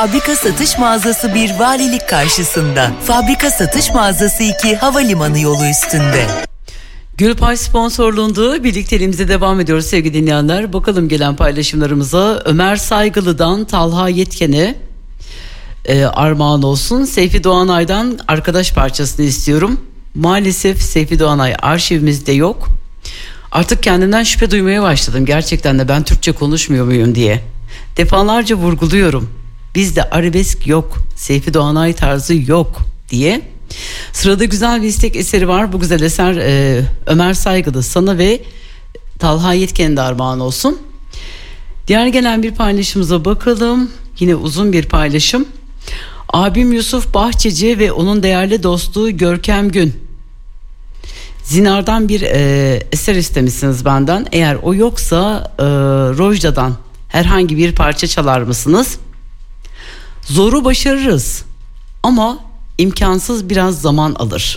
Fabrika satış mağazası 1 valilik karşısında. Fabrika satış mağazası 2 havalimanı yolu üstünde. Gülpay sponsorluğunda birlikteliğimize devam ediyoruz sevgili dinleyenler. Bakalım gelen paylaşımlarımıza. Ömer Saygılı'dan Talha Yetken'e armağan olsun. Seyfi Doğanay'dan arkadaş parçasını istiyorum. Maalesef Seyfi Doğanay arşivimizde yok. Artık kendimden şüphe duymaya başladım. Gerçekten de ben Türkçe konuşmuyor muyum diye. Defalarca vurguluyorum. Bizde arabesk yok, Seyfi Doğanay tarzı yok diye. Sırada güzel bir istek eseri var. Bu güzel eser Ömer Saygılı sana ve Talha Yetken'e de armağan olsun. Diğer gelen bir paylaşımıza bakalım. Yine uzun bir paylaşım. Abim Yusuf Bahçeci ve onun değerli dostu Görkem Gün. Zinar'dan bir eser istemişsiniz benden. Eğer o yoksa Rojda'dan herhangi bir parça çalar mısınız? Zoru başarırız ama imkansız biraz zaman alır.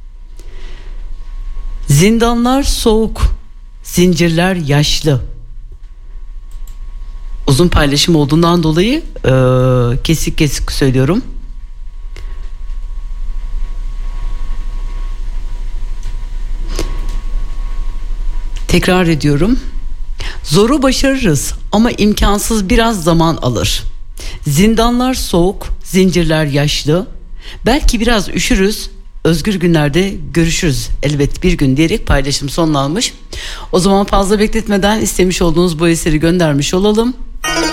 Zindanlar soğuk, zincirler yaşlı. Uzun paylaşım olduğundan dolayı kesik kesik söylüyorum. Tekrar ediyorum. Zoru başarırız ama imkansız biraz zaman alır. Zindanlar soğuk, zincirler yaşlı. Belki biraz üşürüz, özgür günlerde görüşürüz elbet bir gün diyerek paylaşım sonlanmış. O zaman fazla bekletmeden istemiş olduğunuz bu eseri göndermiş olalım.